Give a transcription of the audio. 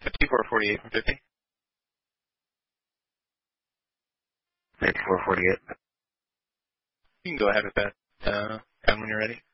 5448 from 50. 5448. You can go ahead with that, when you're ready.